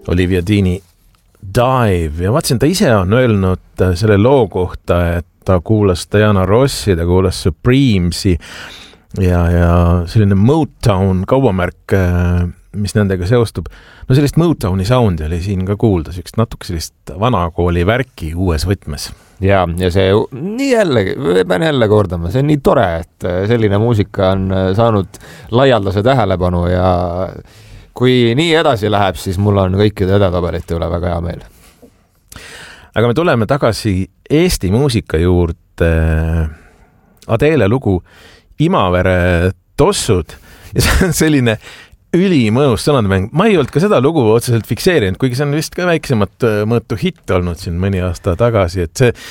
Olivia Deani Dive ja vaatasin, ta ise on öelnud selle loo kohta, et ta kuulas Diana Rossi, ta kuulas Supremesi ja selline Motown kaubamärk, mis nendega seostub. No sellist Motowni soundi oli siin ka kuulda, natuke sellist vanakooli värki uues võtmes. Ja see nii jällegi, pean jälle kordama, see on nii tore, et selline muusika on saanud laialdase tähelepanu ja kui nii edasi läheb, siis mul on kõikide edetabelite üle väga hea meel. Aga me tuleme tagasi Eesti muusika juurde. Adele lugu Imavere tossud ja see on selline ülimõnus sõnadmäng. Ma ei olnud ka seda lugu otseselt fikseerinud, kuigi see on vist ka väiksemat mõõtu hitt olnud siin mõni aasta tagasi, et